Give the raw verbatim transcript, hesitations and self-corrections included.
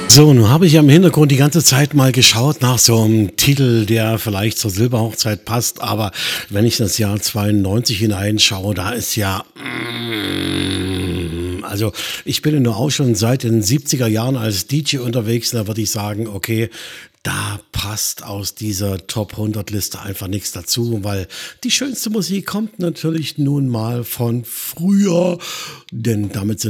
So, nun habe ich ja im Hintergrund die ganze Zeit mal geschaut nach so einem Titel, der vielleicht zur Silberhochzeit passt, aber wenn ich in das Jahr zweiundneunzig hineinschaue, da ist ja mm, also, ich bin ja nur auch schon seit den siebziger Jahren als D J unterwegs, da würde ich sagen, okay, da passt aus dieser Top hundert Liste einfach nichts dazu, weil die schönste Musik kommt natürlich nun mal von früher, denn damit sind